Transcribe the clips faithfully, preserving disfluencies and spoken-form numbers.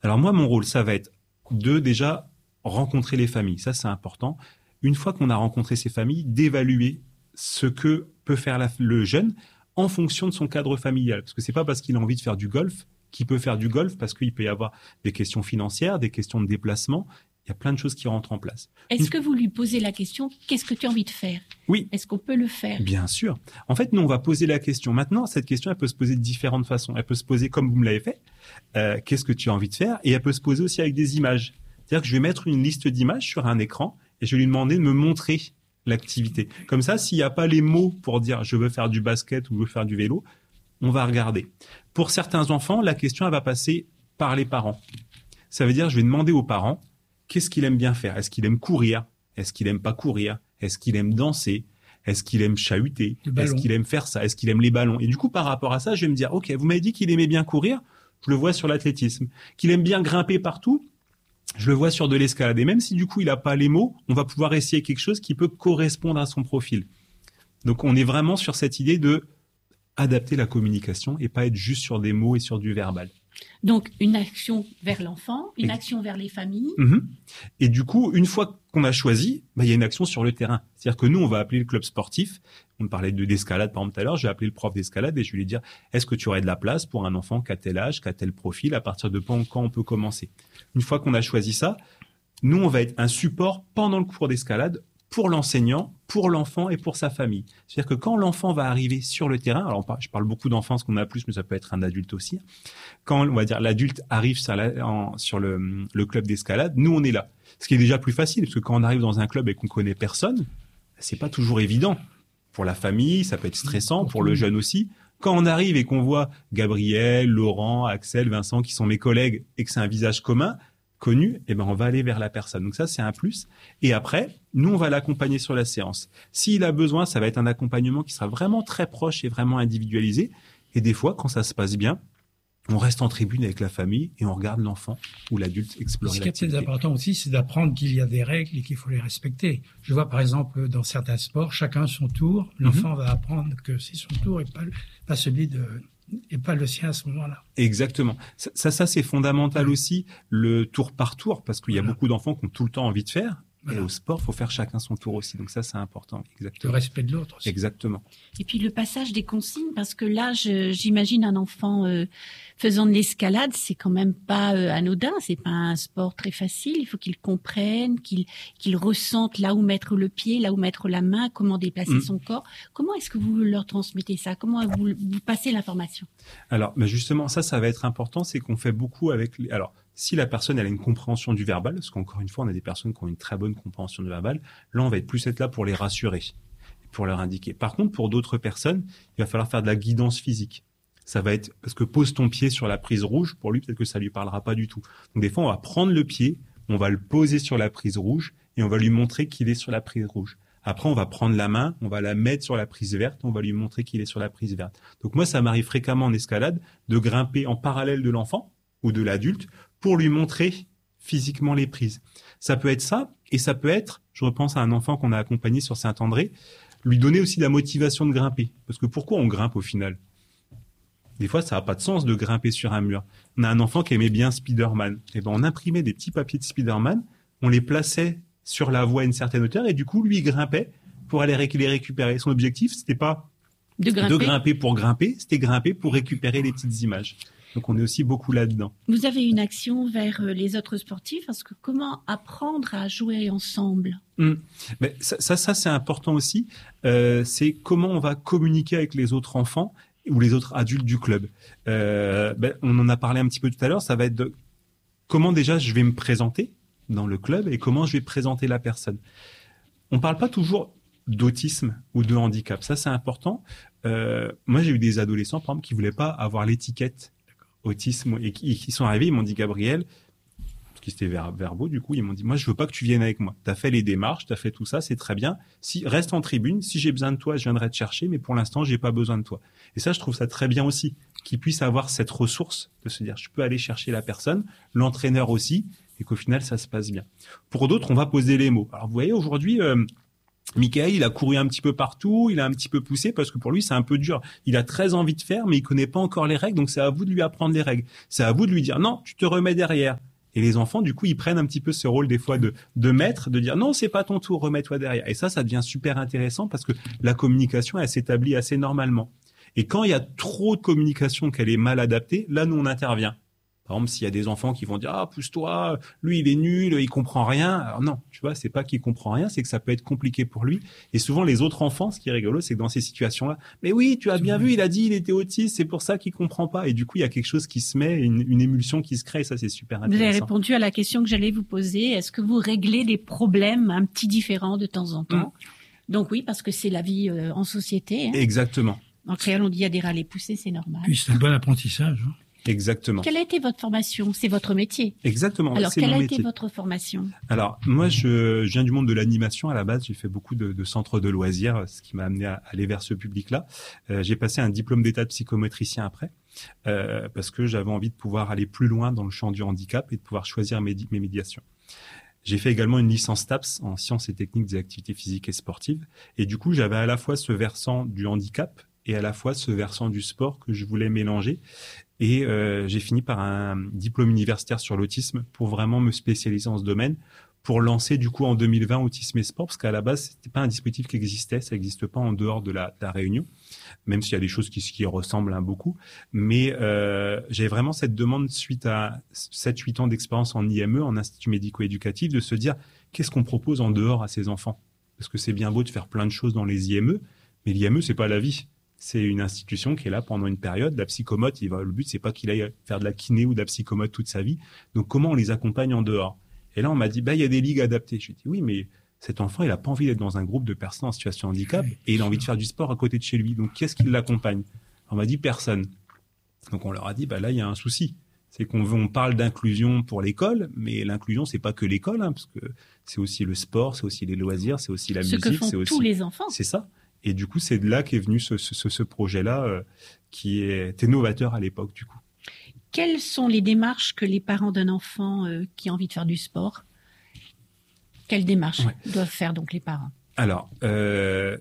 Alors moi, mon rôle, ça va être de déjà rencontrer les familles. Ça, c'est important. Une fois qu'on a rencontré ces familles, d'évaluer ce que peut faire la, le jeune en fonction de son cadre familial. Parce que c'est pas parce qu'il a envie de faire du golf qu'il peut faire du golf, parce qu'il peut y avoir des questions financières, des questions de déplacement. Il y a plein de choses qui rentrent en place. Est-ce Une... que vous lui posez la question, qu'est-ce que tu as envie de faire ? Oui. Est-ce qu'on peut le faire ? Bien sûr. En fait, nous, on va poser la question. Maintenant, cette question, elle peut se poser de différentes façons. Elle peut se poser comme vous me l'avez fait. Euh, qu'est-ce que tu as envie de faire ? Et elle peut se poser aussi avec des images. C'est-à-dire que je vais mettre une liste d'images sur un écran et je vais lui demander de me montrer l'activité. Comme ça, s'il n'y a pas les mots pour dire « je veux faire du basket » ou « je veux faire du vélo », on va regarder. Pour certains enfants, la question, elle va passer par les parents. Ça veut dire je vais demander aux parents qu'est-ce qu'il aime bien faire ? Est-ce qu'il aime courir ? Est-ce qu'il aime pas courir ? Est-ce qu'il aime danser ? Est-ce qu'il aime chahuter ? Est-ce qu'il aime faire ça ? Est-ce qu'il aime les ballons ? Et du coup, par rapport à ça, je vais me dire « ok, vous m'avez dit qu'il aimait bien courir, je le vois sur l'athlétisme. Qu'il aime bien grimper partout, je le vois sur de l'escalade. Et même si du coup, il n'a pas les mots, on va pouvoir essayer quelque chose qui peut correspondre à son profil. » Donc, on est vraiment sur cette idée de adapter la communication et pas être juste sur des mots et sur du verbal. Donc, une action vers l'enfant, une et... action vers les familles. Mmh. Et du coup, une fois qu'on a choisi, bah, il y a une action sur le terrain. C'est-à-dire que nous, on va appeler le club sportif. On parlait de d'escalade, par exemple, tout à l'heure. Je vais appeler le prof d'escalade et je vais lui dire, est-ce que tu aurais de la place pour un enfant qui a tel âge, qui a tel profil, à partir de quand on peut commencer? Une fois qu'on a choisi ça, nous, on va être un support pendant le cours d'escalade pour l'enseignant, pour l'enfant et pour sa famille. C'est-à-dire que quand l'enfant va arriver sur le terrain, alors je parle beaucoup d'enfants, ce qu'on a plus, mais ça peut être un adulte aussi. Quand, on va dire, l'adulte arrive sur, la, en, sur le, le club d'escalade, nous, on est là. Ce qui est déjà plus facile, parce que quand on arrive dans un club et qu'on connaît personne, c'est pas toujours évident. Pour la famille, ça peut être stressant, pour le jeune aussi. Quand on arrive et qu'on voit Gabriel, Laurent, Axel, Vincent, qui sont mes collègues, et que c'est un visage commun, connu, eh ben on va aller vers la personne. Donc ça, c'est un plus. Et après, nous, on va l'accompagner sur la séance. S'il a besoin, ça va être un accompagnement qui sera vraiment très proche et vraiment individualisé. Et des fois, quand ça se passe bien, on reste en tribune avec la famille et on regarde l'enfant ou l'adulte explorer l'activité. Ce qui est très important aussi, c'est d'apprendre qu'il y a des règles et qu'il faut les respecter. Je vois par exemple dans certains sports, chacun son tour. L'enfant mm-hmm. va apprendre que c'est son tour et pas, pas celui de... et pas le sien à ce moment-là. Exactement. Ça, ça, ça c'est fondamental oui. aussi, le tour par tour, parce qu'il voilà. y a beaucoup d'enfants qui ont tout le temps envie de faire. Voilà. Et au sport, il faut faire chacun son tour aussi. Donc ça, c'est important. Exactement. Le respect de l'autre aussi. Exactement. Et puis le passage des consignes, parce que là, je, j'imagine un enfant euh, faisant de l'escalade, c'est quand même pas euh, anodin. C'est pas un sport très facile. Il faut qu'il comprenne, qu'il, qu'il ressente là où mettre le pied, là où mettre la main, comment déplacer mmh. son corps. Comment est-ce que vous leur transmettez ça ? Comment vous, vous passez l'information ? Alors, ben justement, ça, ça va être important. C'est qu'on fait beaucoup avec les... Alors, si la personne elle a une compréhension du verbal, parce qu'encore une fois, on a des personnes qui ont une très bonne compréhension du verbal, là, on va être plus être là pour les rassurer, pour leur indiquer. Par contre, pour d'autres personnes, il va falloir faire de la guidance physique. Ça va être, parce que pose ton pied sur la prise rouge, pour lui, peut-être que ça lui parlera pas du tout. Donc, des fois, on va prendre le pied, on va le poser sur la prise rouge et on va lui montrer qu'il est sur la prise rouge. Après, on va prendre la main, on va la mettre sur la prise verte, on va lui montrer qu'il est sur la prise verte. Donc, moi, ça m'arrive fréquemment en escalade de grimper en parallèle de l'enfant ou de l'adulte pour lui montrer physiquement les prises. Ça peut être ça, et ça peut être, je repense à un enfant qu'on a accompagné sur Saint-André, lui donner aussi de la motivation de grimper. Parce que pourquoi on grimpe au final ? Des fois, ça n'a pas de sens de grimper sur un mur. On a un enfant qui aimait bien Spider-Man. Et ben, on imprimait des petits papiers de Spider-Man, on les plaçait sur la voie à une certaine hauteur, et du coup, lui, il grimpait pour aller les récupérer. Son objectif, c'était pas de grimper, de grimper pour grimper, c'était grimper pour récupérer les petites images. Donc, on est aussi beaucoup là-dedans. Vous avez une action vers les autres sportifs, parce que comment apprendre à jouer ensemble ? Mmh. Mais ça, ça, ça, c'est important aussi. Euh, c'est comment on va communiquer avec les autres enfants ou les autres adultes du club. Euh, ben, on en a parlé un petit peu tout à l'heure. Ça va être de comment déjà je vais me présenter dans le club et comment je vais présenter la personne. On ne parle pas toujours d'autisme ou de handicap. Ça, c'est important. Euh, moi, j'ai eu des adolescents, par exemple, qui ne voulaient pas avoir l'étiquette autisme et qui, qui sont arrivés, ils m'ont dit Gabriel, parce qu'ils étaient ver, verbaux du coup, ils m'ont dit moi je veux pas que tu viennes avec moi. T'as fait les démarches, t'as fait tout ça, c'est très bien. Si reste en tribune, si j'ai besoin de toi, je viendrai te chercher, mais pour l'instant j'ai pas besoin de toi. Et ça, je trouve ça très bien aussi, qu'ils puissent avoir cette ressource de se dire je peux aller chercher la personne, l'entraîneur aussi, et qu'au final ça se passe bien. Pour d'autres, on va poser les mots. Alors vous voyez aujourd'hui. Euh, Michael, il a couru un petit peu partout, il a un petit peu poussé parce que pour lui, c'est un peu dur. Il a très envie de faire, mais il connaît pas encore les règles, donc c'est à vous de lui apprendre les règles. C'est à vous de lui dire non, tu te remets derrière. Et les enfants, du coup, ils prennent un petit peu ce rôle des fois de, de maître, de dire non, c'est pas ton tour, remets-toi derrière. Et ça, ça devient super intéressant parce que la communication, elle s'établit assez normalement. Et quand il y a trop de communication, qu'elle est mal adaptée, là, nous, on intervient. Par exemple, s'il y a des enfants qui vont dire « Ah, pousse-toi, lui, il est nul, il comprend rien. » Alors non, tu vois, c'est pas qu'il comprend rien, c'est que ça peut être compliqué pour lui. Et souvent, les autres enfants, ce qui est rigolo, c'est que dans ces situations-là, « Mais oui, tu as bien vu, il a dit, il était autiste, c'est pour ça qu'il comprend pas. » Et du coup, il y a quelque chose qui se met, une, une émulsion qui se crée, et ça, c'est super intéressant. Vous avez répondu à la question que j'allais vous poser. Est-ce que vous réglez des problèmes un petit différents de temps en temps? mmh. Donc oui, parce que c'est la vie euh, en société. Hein. Exactement. En créole, on dit adhérer à les pousser, c'est normal. Puis c'est un bon apprentissage. Hein. Exactement. Quelle a été votre formation? C'est votre métier. Exactement. Alors, c'est quelle mon a métier. été votre formation? Alors, moi, je, je viens du monde de l'animation à la base. J'ai fait beaucoup de, de centres de loisirs, ce qui m'a amené à aller vers ce public-là. Euh, j'ai passé un diplôme d'état de psychomotricien après, euh, parce que j'avais envie de pouvoir aller plus loin dans le champ du handicap et de pouvoir choisir mes, mes médiations. J'ai fait également une licence T A P S en sciences et techniques des activités physiques et sportives. Et du coup, j'avais à la fois ce versant du handicap et à la fois ce versant du sport que je voulais mélanger. Et euh, j'ai fini par un diplôme universitaire sur l'autisme pour vraiment me spécialiser en ce domaine, pour lancer du coup en deux mille vingt Autisme et Sport, parce qu'à la base, c'était pas un dispositif qui existait, ça n'existe pas en dehors de la, de la Réunion, même s'il y a des choses qui, qui ressemblent hein, beaucoup. Mais euh, j'avais vraiment cette demande, suite à sept huit ans d'expérience en I M E, en Institut médico-éducatif, de se dire qu'est-ce qu'on propose en dehors à ces enfants? Parce que c'est bien beau de faire plein de choses dans les I M E, mais l'I M E, c'est pas la vie. C'est une institution qui est là pendant une période. La psychomote, il va, le but, c'est pas qu'il aille faire de la kiné ou de la psychomote toute sa vie. Donc, comment on les accompagne en dehors? Et là, on m'a dit, bah, il y a des ligues adaptées. Je dit, oui, mais cet enfant, il a pas envie d'être dans un groupe de personnes en situation de handicap et il a envie de faire du sport à côté de chez lui. Donc, qu'est-ce qui l'accompagne? On m'a dit, personne. Donc, on leur a dit, bah, là, il y a un souci. C'est qu'on veut, on parle d'inclusion pour l'école, mais l'inclusion, c'est pas que l'école, hein, parce que c'est aussi le sport, c'est aussi les loisirs, c'est aussi la Ce musique. que font c'est aussi tous les enfants. C'est ça. Et du coup, c'est de là qu'est venu ce, ce, ce projet-là euh, qui était novateur à l'époque, du coup. Quelles sont les démarches que les parents d'un enfant euh, qui a envie de faire du sport, quelles démarches ouais. doivent faire donc les parents? Alors, euh,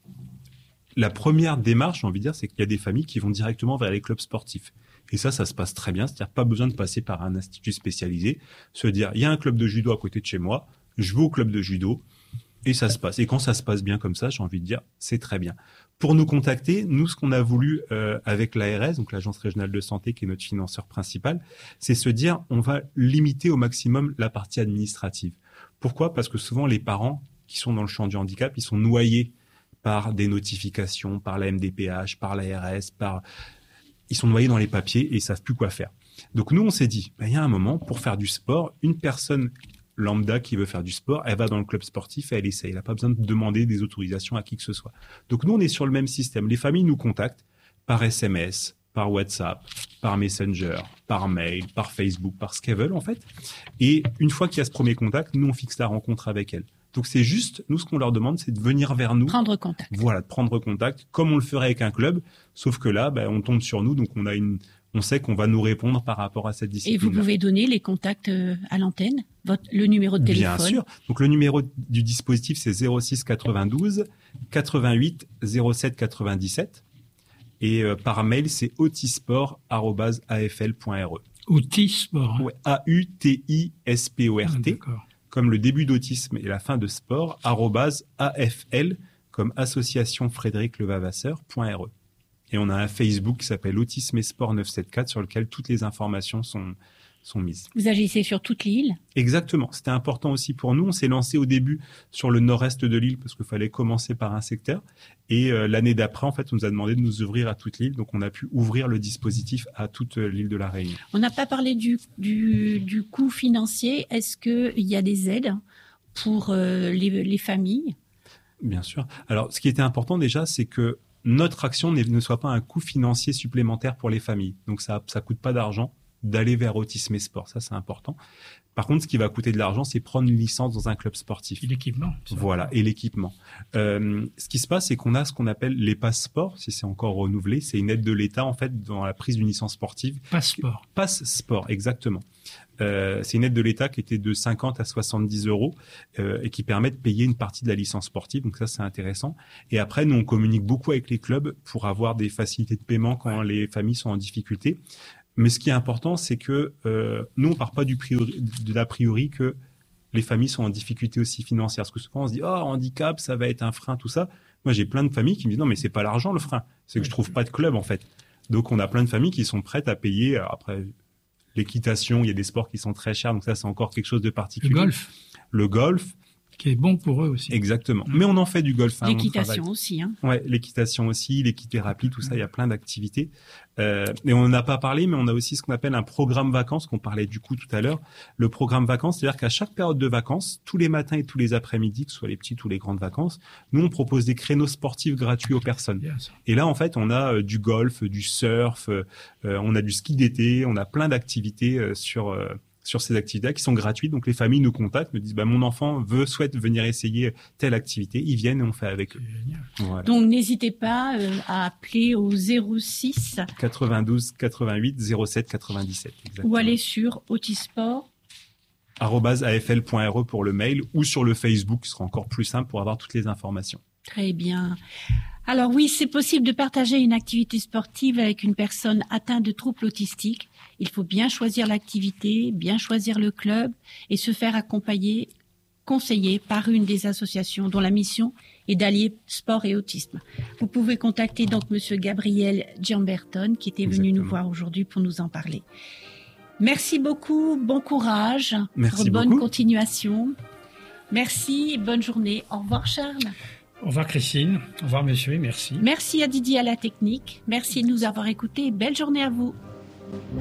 la première démarche, j'ai envie de dire, c'est qu'il y a des familles qui vont directement vers les clubs sportifs. Et ça, ça se passe très bien. C'est-à-dire pas besoin de passer par un institut spécialisé. Se dire, il y a un club de judo à côté de chez moi, je vais au club de judo. Et ça se passe. Et quand ça se passe bien comme ça, j'ai envie de dire, c'est très bien. Pour nous contacter, nous, ce qu'on a voulu euh, avec l'A R S, donc l'Agence régionale de santé, qui est notre financeur principal, c'est se dire, on va limiter au maximum la partie administrative. Pourquoi? Parce que souvent, les parents qui sont dans le champ du handicap, ils sont noyés par des notifications, par la M D P H, par l'A R S, par... ils sont noyés dans les papiers et ils savent plus quoi faire. Donc nous, on s'est dit, ben, il y a un moment, pour faire du sport, une personne lambda qui veut faire du sport, elle va dans le club sportif et elle essaye. Elle n'a pas besoin de demander des autorisations à qui que ce soit. Donc nous, on est sur le même système. Les familles nous contactent par S M S, par WhatsApp, par Messenger, par mail, par Facebook, par ce qu'elles veulent en fait. Et une fois qu'il y a ce premier contact, nous, on fixe la rencontre avec elles. Donc c'est juste, nous, ce qu'on leur demande, c'est de venir vers nous. Prendre contact. Voilà, de prendre contact, comme on le ferait avec un club. Sauf que là, ben, on tombe sur nous, donc on a une... on sait qu'on va nous répondre par rapport à cette discipline. Et vous pouvez donner les contacts à l'antenne, votre, le numéro de téléphone? Bien sûr. Donc, le numéro du dispositif, c'est zéro six quatre-vingt-douze quatre-vingt-huit zéro sept quatre-vingt-dix-sept. Et euh, par mail, c'est autisport arobase a f l point r e. Autisport. Hein. Ouais, A U T I S P O R T. Ah, comme le début d'autisme et la fin de sport, arobase A F L, comme association Frédéric Levavasseur, point R E. Et on a un Facebook qui s'appelle Autisme et Sport neuf cent soixante-quatorze sur lequel toutes les informations sont, sont mises. Vous agissez sur toute l'île? Exactement. C'était important aussi pour nous. On s'est lancé au début sur le nord-est de l'île parce qu'il fallait commencer par un secteur. Et euh, l'année d'après, en fait, on nous a demandé de nous ouvrir à toute l'île. Donc, on a pu ouvrir le dispositif à toute l'île de la Réunion. On n'a pas parlé du, du, du coût financier. Est-ce qu'il y a des aides pour euh, les, les familles? Bien sûr. Alors, ce qui était important déjà, c'est que notre action ne soit pas un coût financier supplémentaire pour les familles. Donc, ça ça coûte pas d'argent d'aller vers autisme et sport. Ça, c'est important. Par contre, ce qui va coûter de l'argent, c'est prendre une licence dans un club sportif. Et l'équipement. Voilà, et l'équipement. Euh, ce qui se passe, c'est qu'on a ce qu'on appelle les passeports, si c'est encore renouvelé. C'est une aide de l'État, en fait, dans la prise d'une licence sportive. Passeport. Passe-sport, exactement. Euh, c'est une aide de l'État qui était de cinquante à soixante-dix euros euh, et qui permet de payer une partie de la licence sportive. Donc ça, c'est intéressant. Et après, nous, on communique beaucoup avec les clubs pour avoir des facilités de paiement quand les familles sont en difficulté. Mais ce qui est important, c'est que euh, nous, on part pas du priori, de l'a priori que les familles sont en difficulté aussi financière. Parce que souvent, on se dit, oh, handicap, ça va être un frein, tout ça. Moi, j'ai plein de familles qui me disent, non, mais c'est pas l'argent le frein. C'est que je trouve pas de club, en fait. Donc, on a plein de familles qui sont prêtes à payer. Après, l'équitation, il y a des sports qui sont très chers. Donc ça, c'est encore quelque chose de particulier. Le golf. Le golf. Qui est bon pour eux aussi. Exactement. Mmh. Mais on en fait du golf. Hein, l'équitation aussi. Hein. Ouais, l'équitation aussi, l'équithérapie, tout ça, il y a plein d'activités. Euh, et on n'en a pas parlé, mais on a aussi ce qu'on appelle un programme vacances, qu'on parlait du coup tout à l'heure. Le programme vacances, c'est-à-dire qu'à chaque période de vacances, tous les matins et tous les après-midi, que ce soit les petites ou les grandes vacances, nous, on propose des créneaux sportifs gratuits aux personnes. Yes. Et là, en fait, on a euh, du golf, du surf, euh, on a du ski d'été, on a plein d'activités euh, sur... Euh, sur ces activités qui sont gratuites. Donc, les familles nous contactent, me disent, bah, mon enfant veut, souhaite venir essayer telle activité. Ils viennent et on fait avec eux. Voilà. Donc, n'hésitez pas euh, à appeler au zéro six quatre-vingt-douze quatre-vingt-huit zéro sept quatre-vingt-dix-sept. Exactement. Ou aller sur autisport arobase a f l point r e pour le mail ou sur le Facebook, ce sera encore plus simple pour avoir toutes les informations. Très bien. Alors oui, c'est possible de partager une activité sportive avec une personne atteinte de troubles autistiques. Il faut bien choisir l'activité, bien choisir le club et se faire accompagner, conseiller par une des associations dont la mission est d'allier sport et autisme. Vous pouvez contacter donc Monsieur Gabriel Giamberton qui était venu Exactement. nous voir aujourd'hui pour nous en parler. Merci beaucoup, bon courage, Merci bonne beaucoup. continuation. Merci et bonne journée. Au revoir Charles. Au revoir Christine, au revoir monsieur et merci. Merci à Didier à la technique. Merci de nous avoir écoutés. Belle journée à vous.